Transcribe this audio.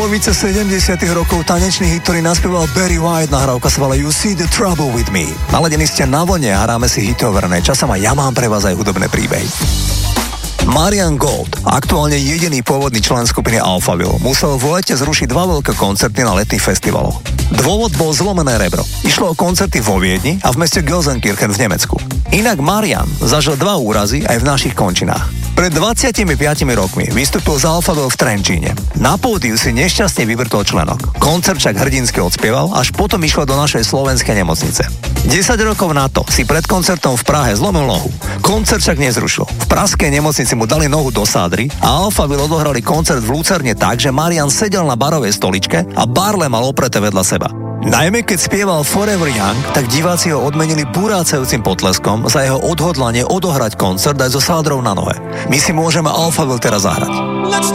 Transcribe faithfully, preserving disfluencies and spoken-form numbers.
polovice sedemdesiatych rokov tanečný hit, ktorý naspieval Barry White, nahrávka sa volá You See the Trouble with Me. Naladení ste na vlne a hráme si hity overené časom a ja mám pre vás aj hudobné príbehy. Marian Gold, aktuálne jediný pôvodný člen skupiny Alphaville, musel v lete zrušiť dva veľké koncerty na letných festivaloch. Dôvod bol zlomené rebro. Išlo o koncerty vo Viedni a v meste Gelsenkirchen v Nemecku. Inak Marian zažil dva úrazy aj v našich končinách. Pred dvadsiatimi piatimi rokmi vystúpil z Alphaville v Trenčíne. Na pódiu si nešťastne vyvrtol členok. Koncert však hrdinsky odspieval, až potom išlo do našej slovenskej nemocnice. desať rokov na to si pred koncertom v Prahe zlomil nohu. Koncert však nezrušil. V pražskej nemocnici mu dali nohu do sádry a Alphaville odohrali koncert v Lucerne tak, že Marian sedel na barovej stoličke a barle mal opreté vedľa seba. Najmä keď spieval Forever Young, tak diváci ho odmenili burácajúcim potleskom za jeho odhodlanie odohrať koncert aj so sádrou na nohe. My si môžeme Alphaville teraz zahrať.